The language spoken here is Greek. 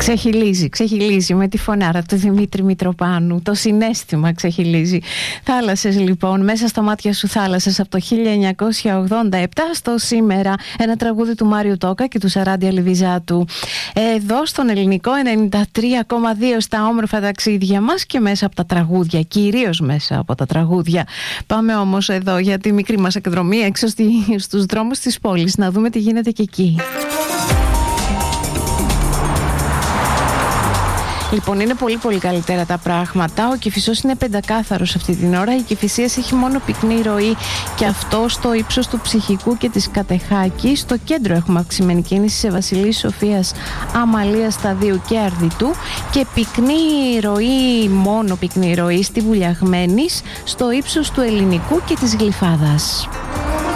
Ξεχυλίζει με τη φωνάρα του Δημήτρη Μητροπάνου. Το συναίσθημα ξεχυλίζει. Θάλασσες λοιπόν, μέσα στα μάτια σου θάλασσες, από το 1987 στο σήμερα. Ένα τραγούδι του Μάριου Τόκα και του Σαράντι Αλιβιζάτου. Εδώ στον ελληνικό 93,2 στα όμορφα ταξίδια μας και μέσα από τα τραγούδια, κυρίως μέσα από τα τραγούδια. Πάμε όμως εδώ για τη μικρή μας εκδρομή έξω στους δρόμους της πόλης, να δούμε τι γίνεται και εκεί. Λοιπόν, είναι πολύ πολύ καλύτερα τα πράγματα. Ο Κηφισός είναι πεντακάθαρος αυτή την ώρα. Η Κηφισίας έχει μόνο πυκνή ροή και αυτό στο ύψος του Ψυχικού και της Κατεχάκης. Στο κέντρο έχουμε αυξημένη κίνηση σε Βασιλής Σοφίας, Αμαλίας Σταδίου και Αρδιτού και πυκνή ροή, μόνο πυκνή ροή στη Βουλιαγμένης, στο ύψος του Ελληνικού και της Γλυφάδας.